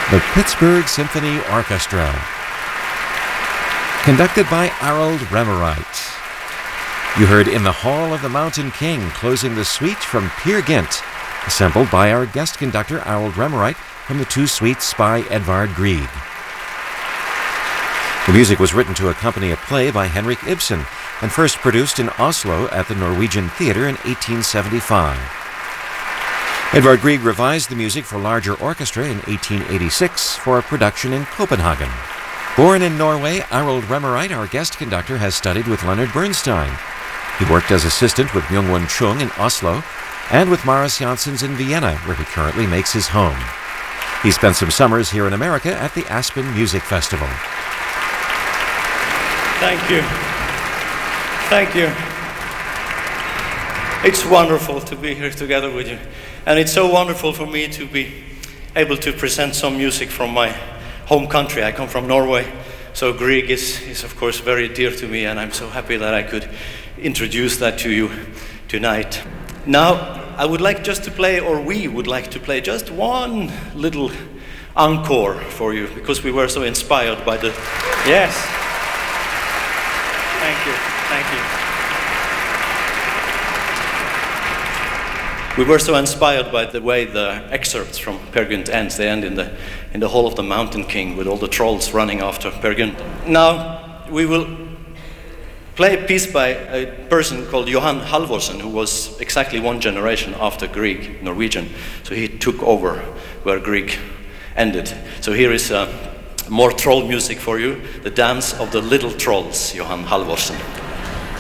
The Pittsburgh Symphony Orchestra, conducted by Harold Remmereit. You heard In the Hall of the Mountain King, closing the suite from Peer Gynt, assembled by our guest conductor Harold Remmereit from the two suites by Edvard Grieg. The music was written to accompany a play by Henrik Ibsen and first produced in Oslo at the Norwegian Theatre in 1875. Edvard Grieg revised the music for larger orchestra in 1886 for a production in Copenhagen. Born in Norway, Harold Remmereit, our guest conductor, has studied with Leonard Bernstein. He worked as assistant with Myung-Whun Chung in Oslo and with Maris Janssens in Vienna, where he currently makes his home. He spent some summers here in America at the Aspen Music Festival. Thank you. Thank you. It's wonderful to be here together with you. And it's so wonderful for me to be able to present some music from my home country. I come from Norway, so Grieg is of course very dear to me, and I'm so happy that I could introduce that to you tonight. Now, I would like just to play, or we would like to play just one little encore for you, because we were so inspired by the... Yes. Thank you, thank you. We were so inspired by the way the excerpts from Peer Gynt ends. They end in the Hall of the Mountain King with all the trolls running after Peer Gynt. Now we will play a piece by a person called Johan Halvorsen, who was exactly one generation after Grieg, Norwegian. So he took over where Grieg ended. So here is more troll music for you, the dance of the little trolls, Johan Halvorsen.